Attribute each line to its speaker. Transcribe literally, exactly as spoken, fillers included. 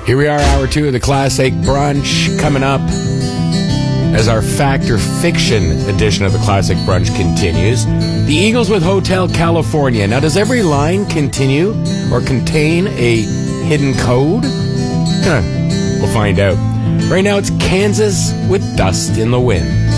Speaker 1: Here we are, hour two of the Classic Brunch coming up as our Fact or Fiction edition of the Classic Brunch continues. The Eagles with Hotel California. Now, does every line continue or contain a hidden code? Huh. We'll find out. Right now, it's Kansas with Dust in the Wind.